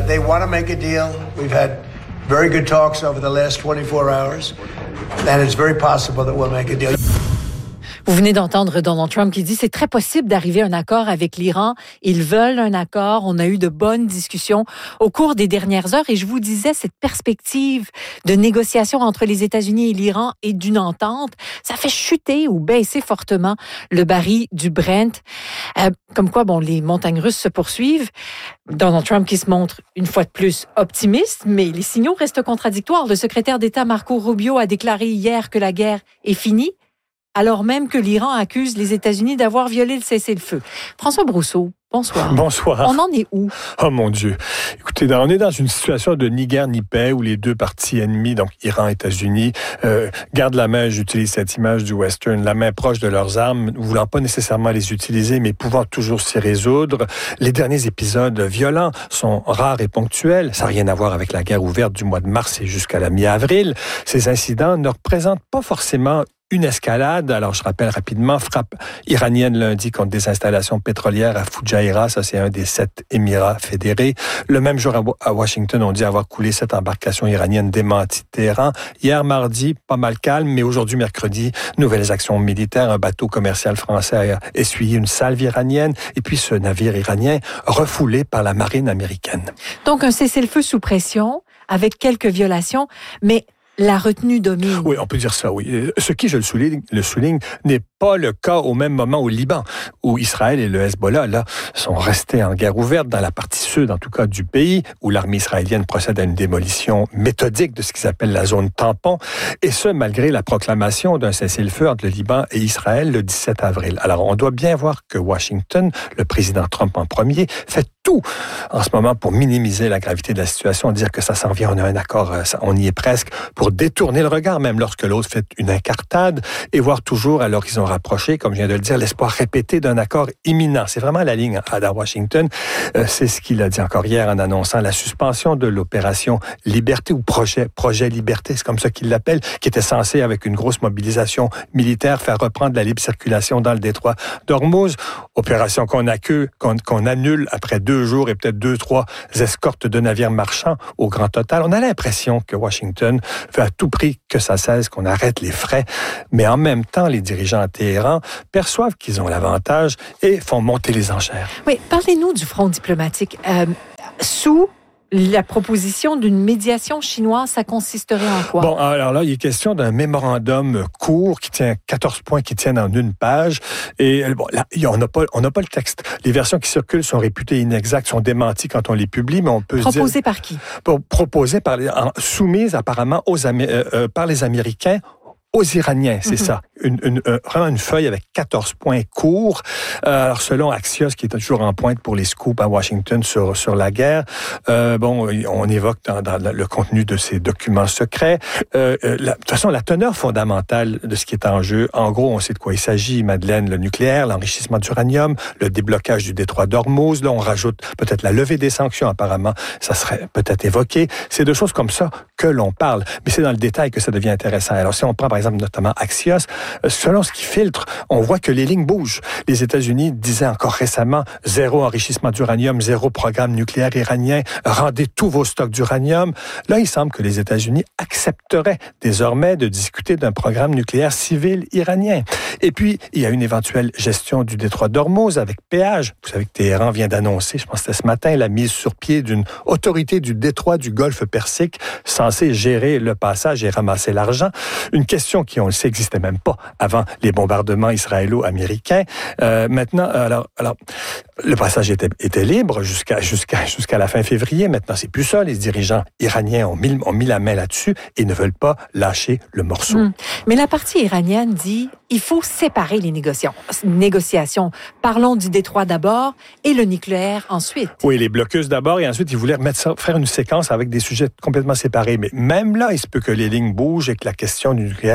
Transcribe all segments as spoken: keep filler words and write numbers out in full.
they want to make a deal. We've had very good talks over the last twenty-four hours, and it's very possible that we'll make a deal. Vous venez d'entendre Donald Trump qui dit c'est très possible d'arriver à un accord avec l'Iran. Ils veulent un accord. On a eu de bonnes discussions au cours des dernières heures. Et je vous disais, cette perspective de négociation entre les États-Unis et l'Iran et d'une entente, ça fait chuter ou baisser fortement le baril du Brent. Euh, comme quoi, bon, les montagnes russes se poursuivent. Donald Trump qui se montre une fois de plus optimiste, mais les signaux restent contradictoires. Le secrétaire d'État Marco Rubio a déclaré hier que la guerre est finie, alors même que l'Iran accuse les États-Unis d'avoir violé le cessez-le-feu. François Brousseau, bonsoir. Bonsoir. On en est où? Oh mon Dieu. Écoutez, on est dans une situation de ni guerre ni paix où les deux parties ennemies, donc Iran et États-Unis, euh, gardent la main, j'utilise cette image du western, la main proche de leurs armes, ne voulant pas nécessairement les utiliser, mais pouvant toujours s'y résoudre. Les derniers épisodes violents sont rares et ponctuels. Ça n'a rien à voir avec la guerre ouverte du mois de mars et jusqu'à la mi-avril. Ces incidents ne représentent pas forcément une escalade. Alors, je rappelle rapidement, frappe iranienne lundi contre des installations pétrolières à Fujairah. Ça, c'est un des sept Émirats fédérés. Le même jour, à Washington, on dit avoir coulé cette embarcation iranienne démentie de Téhéran. Hier, mardi, pas mal calme, mais aujourd'hui, mercredi, nouvelles actions militaires. Un bateau commercial français a essuyé une salve iranienne. Et puis, ce navire iranien refoulé par la marine américaine. Donc, un cessez-le-feu sous pression, avec quelques violations, mais la retenue domine. Oui, on peut dire ça, oui. Ce qui, je le souligne, le souligne, n'est pas le cas au même moment au Liban, où Israël et le Hezbollah, là, sont restés en guerre ouverte dans la partie sud, en tout cas, du pays, où l'armée israélienne procède à une démolition méthodique de ce qu'ils appellent la zone tampon, et ce, malgré la proclamation d'un cessez-le-feu entre le Liban et Israël le dix-sept avril. Alors, on doit bien voir que Washington, le président Trump en premier, fait tout en ce moment pour minimiser la gravité de la situation, dire que ça s'en vient, on a un accord, on y est presque, pour détourner le regard, même lorsque l'autre fait une incartade, et voir toujours à l'horizon rapproché, comme je viens de le dire, l'espoir répété d'un accord imminent. C'est vraiment la ligne à Washington. Euh, c'est ce qu'il a dit encore hier en annonçant la suspension de l'opération Liberté, ou projet, projet Liberté, c'est comme ça qu'il l'appelle, qui était censé, avec une grosse mobilisation militaire, faire reprendre la libre circulation dans le détroit d'Ormuz. Opération qu'on, accue, qu'on, qu'on annule après deux jours et peut-être deux, trois escortes de navires marchands au grand total. On a l'impression que Washington veut à tout prix que ça cesse, qu'on arrête les frais. Mais en même temps, les dirigeants à Téhéran perçoivent qu'ils ont l'avantage et font monter les enchères. Oui, parlez-nous du front diplomatique. Euh, sous la proposition d'une médiation chinoise, ça consisterait en quoi? Bon, alors là, il est question d'un mémorandum court qui tient quatorze points qui tiennent en une page. Et bon, là, on n'a pas, on n'a pas le texte. Les versions qui circulent sont réputées inexactes, sont démenties quand on les publie, mais on peut Proposées dire... par qui? Proposées par les, en, soumises apparemment aux, Amé- euh, euh, par les Américains aux Iraniens, c'est mm-hmm. ça. Une, une, euh, vraiment une feuille avec quatorze points courts. Euh, alors, selon Axios, qui est toujours en pointe pour les scoops à Washington sur, sur la guerre, euh, bon, on évoque dans, dans le contenu de ces documents secrets. Euh, la, de toute façon, la teneur fondamentale de ce qui est en jeu, en gros, on sait de quoi il s'agit, Madeleine, le nucléaire, l'enrichissement d'uranium, le déblocage du détroit d'Ormuz. Là, on rajoute peut-être la levée des sanctions, apparemment. Ça serait peut-être évoqué. C'est de choses comme ça que l'on parle. Mais c'est dans le détail que ça devient intéressant. Alors, si on prend, par exemple, notamment Axios, selon ce qui filtre, on voit que les lignes bougent. Les États-Unis disaient encore récemment zéro enrichissement d'uranium, zéro programme nucléaire iranien, rendez tous vos stocks d'uranium. Là, il semble que les États-Unis accepteraient désormais de discuter d'un programme nucléaire civil iranien. Et puis, il y a une éventuelle gestion du détroit d'Ormuz avec péage. Vous savez que Téhéran vient d'annoncer, je pense que c'était ce matin, la mise sur pied d'une autorité du détroit du Golfe Persique censée gérer le passage et ramasser l'argent. Une question qui, on le sait, n'existait même pas avant les bombardements israélo-américains. Euh, maintenant, alors, alors, le passage était, était libre jusqu'à, jusqu'à, jusqu'à la fin février. Maintenant, c'est plus ça. Les dirigeants iraniens ont mis, ont mis la main là-dessus et ne veulent pas lâcher le morceau. Mmh. Mais la partie iranienne dit il faut séparer les négociations. négociations. Parlons du détroit d'abord et le nucléaire ensuite. Oui, les blocus d'abord et ensuite, ils voulaient remettre ça, faire une séquence avec des sujets complètement séparés. Mais même là, il se peut que les lignes bougent et que la question du nucléaire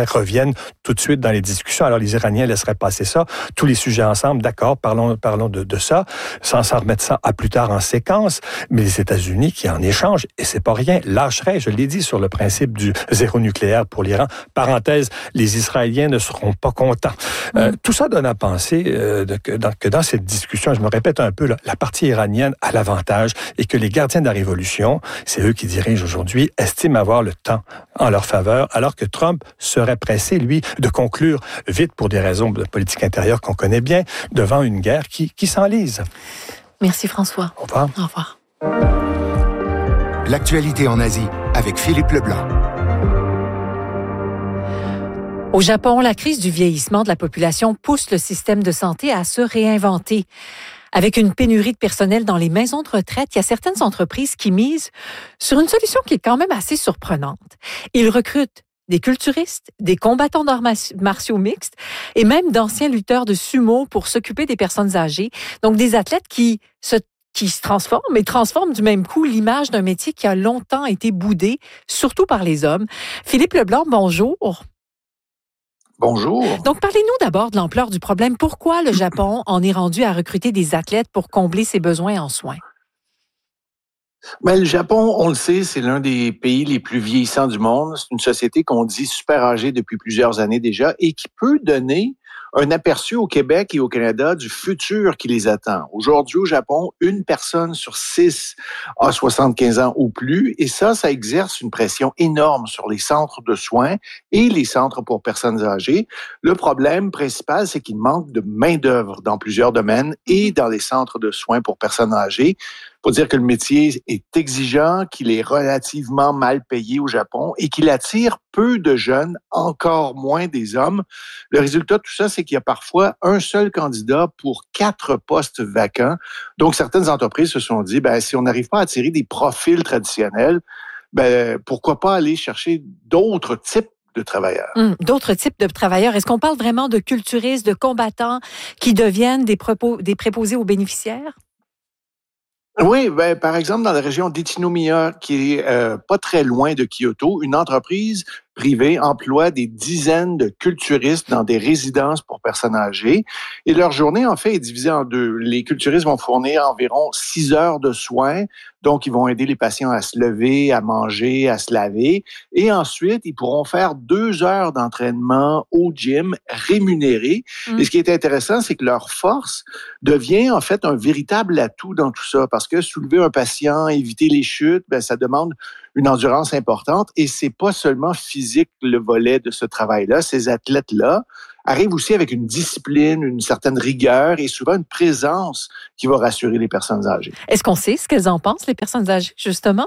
reviennent tout de suite dans les discussions. Alors, les Iraniens laisseraient passer ça, tous les sujets ensemble, d'accord, parlons, parlons de, de ça, sans s'en remettre ça à plus tard en séquence. Mais les États-Unis, qui en échangent, et c'est pas rien, lâcheraient, je l'ai dit, sur le principe du zéro nucléaire pour l'Iran. Parenthèse, les Israéliens ne seront pas contents. Mm. Euh, tout ça donne à penser euh, de, que, dans, que dans cette discussion, je me répète un peu, là, la partie iranienne a l'avantage et que les gardiens de la révolution, c'est eux qui dirigent aujourd'hui, estiment avoir le temps en leur faveur, alors que Trump serait pressé, lui, de conclure vite pour des raisons de politique intérieure qu'on connaît bien, devant une guerre qui, qui s'enlise. Merci François. Au revoir. Au revoir. L'actualité en Asie avec Philippe Leblanc. Au Japon, la crise du vieillissement de la population pousse le système de santé à se réinventer. Avec une pénurie de personnel dans les maisons de retraite, il y a certaines entreprises qui misent sur une solution qui est quand même assez surprenante. Ils recrutent des culturistes, des combattants d'arts martiaux mixtes et même d'anciens lutteurs de sumo pour s'occuper des personnes âgées. Donc, des athlètes qui se, qui se transforment et transforment du même coup l'image d'un métier qui a longtemps été boudé, surtout par les hommes. Philippe Leblanc, bonjour. Bonjour. Donc, parlez-nous d'abord de l'ampleur du problème. Pourquoi le Japon en est rendu à recruter des athlètes pour combler ses besoins en soins? Ben, le Japon, on le sait, c'est l'un des pays les plus vieillissants du monde. C'est une société qu'on dit super âgée depuis plusieurs années déjà et qui peut donner un aperçu au Québec et au Canada du futur qui les attend. Aujourd'hui, au Japon, une personne sur six a soixante-quinze ans ou plus, et ça, ça exerce une pression énorme sur les centres de soins et les centres pour personnes âgées. Le problème principal, c'est qu'il manque de main-d'œuvre dans plusieurs domaines et dans les centres de soins pour personnes âgées. Faut dire que le métier est exigeant, qu'il est relativement mal payé au Japon et qu'il attire peu de jeunes, encore moins des hommes. Le résultat de tout ça, c'est qu'il y a parfois un seul candidat pour quatre postes vacants. Donc, certaines entreprises se sont dit, ben, si on n'arrive pas à attirer des profils traditionnels, ben, pourquoi pas aller chercher d'autres types de travailleurs. Hum, d'autres types de travailleurs. Est-ce qu'on parle vraiment de culturistes, de combattants qui deviennent des, propos, des préposés aux bénéficiaires? Oui, ben, par exemple, dans la région d'Ichinomiya, qui est euh, pas très loin de Kyoto, une entreprise privée emploie des dizaines de culturistes dans des résidences pour personnes âgées. Et leur journée, en fait, est divisée en deux. Les culturistes vont fournir environ six heures de soins. Donc, ils vont aider les patients à se lever, à manger, à se laver. Et ensuite, ils pourront faire deux heures d'entraînement au gym rémunéré. Mmh. Et ce qui est intéressant, c'est que leur force devient, en fait, un véritable atout dans tout ça. Parce que soulever un patient, éviter les chutes, ben, ça demande une endurance importante. Et c'est pas seulement physique le volet de ce travail-là. Ces athlètes-là arrivent aussi avec une discipline, une certaine rigueur et souvent une présence qui va rassurer les personnes âgées. Est-ce qu'on sait ce qu'elles en pensent, les personnes âgées, justement?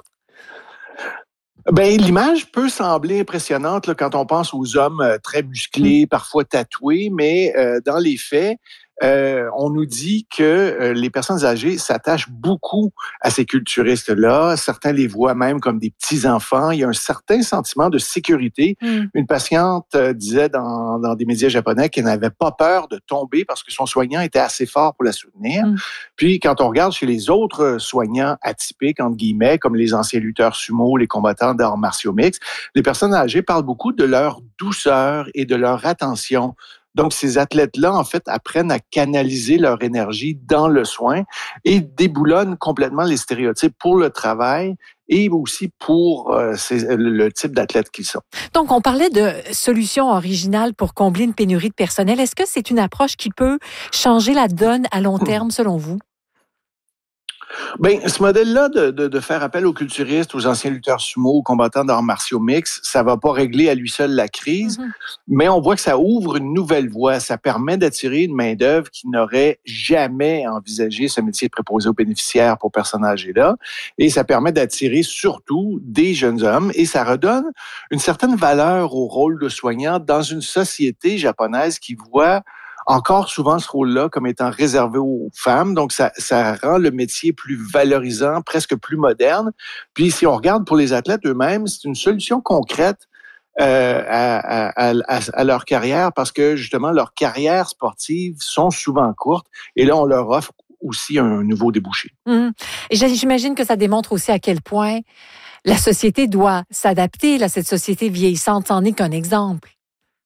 Ben, l'image peut sembler impressionnante là, quand on pense aux hommes euh, très musclés, mmh. parfois tatoués, mais euh, dans les faits, Euh, on nous dit que euh, les personnes âgées s'attachent beaucoup à ces culturistes-là. Certains les voient même comme des petits-enfants. Il y a un certain sentiment de sécurité. Mm. Une patiente euh, disait dans, dans des médias japonais qu'elle n'avait pas peur de tomber parce que son soignant était assez fort pour la soutenir. Mm. Puis, quand on regarde chez les autres soignants atypiques, entre guillemets, comme les anciens lutteurs sumo, les combattants d'arts martiaux mixtes, les personnes âgées parlent beaucoup de leur douceur et de leur attention. Donc, ces athlètes-là, en fait, apprennent à canaliser leur énergie dans le soin et déboulonnent complètement les stéréotypes pour le travail et aussi pour euh, c'est, le type d'athlète qu'ils sont. Donc, on parlait de solutions originales pour combler une pénurie de personnel. Est-ce que c'est une approche qui peut changer la donne à long terme, selon vous? Ben, ce modèle-là de, de, de faire appel aux culturistes, aux anciens lutteurs sumo, aux combattants d'arts martiaux mixtes, ça va pas régler à lui seul la crise, mm-hmm. mais on voit que ça ouvre une nouvelle voie. Ça permet d'attirer une main-d'œuvre qui n'aurait jamais envisagé ce métier de préposé aux bénéficiaires pour personnes âgées-là. Et ça permet d'attirer surtout des jeunes hommes et ça redonne une certaine valeur au rôle de soignant dans une société japonaise qui voit encore souvent ce rôle-là comme étant réservé aux femmes. Donc, ça, ça rend le métier plus valorisant, presque plus moderne. Puis, si on regarde pour les athlètes eux-mêmes, c'est une solution concrète euh, à, à, à, à leur carrière parce que, justement, leurs carrières sportives sont souvent courtes. Et là, on leur offre aussi un nouveau débouché. Mmh. Et j'imagine que ça démontre aussi à quel point la société doit s'adapter. Là, cette société vieillissante, c'en est qu'un exemple.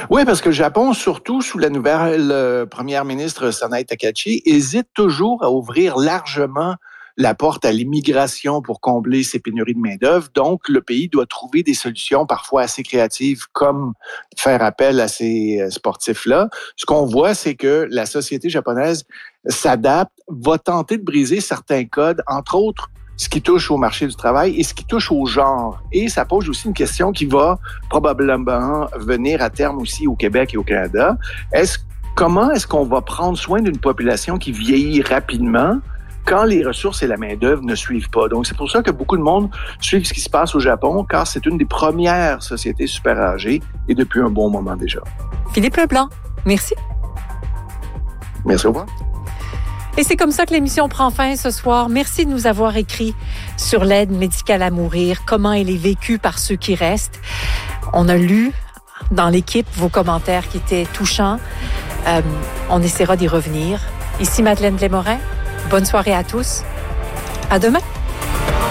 Oui, parce que le Japon, surtout sous la nouvelle euh, première ministre Sanae Takahashi, hésite toujours à ouvrir largement la porte à l'immigration pour combler ces pénuries de main-d'œuvre. Donc, le pays doit trouver des solutions parfois assez créatives, comme faire appel à ces sportifs-là. Ce qu'on voit, c'est que la société japonaise s'adapte, va tenter de briser certains codes, entre autres ce qui touche au marché du travail et ce qui touche au genre. Et ça pose aussi une question qui va probablement venir à terme aussi au Québec et au Canada. Est-ce, comment est-ce qu'on va prendre soin d'une population qui vieillit rapidement quand les ressources et la main-d'œuvre ne suivent pas? Donc, c'est pour ça que beaucoup de monde suit ce qui se passe au Japon, car c'est une des premières sociétés super âgées et depuis un bon moment déjà. Philippe Leblanc, merci. Merci, au revoir. Et c'est comme ça que l'émission prend fin ce soir. Merci de nous avoir écrit sur l'aide médicale à mourir, comment elle est vécue par ceux qui restent. On a lu dans l'équipe vos commentaires qui étaient touchants. Euh, on essaiera d'y revenir. Ici Madeleine Blais-Morin. Bonne soirée à tous. À demain.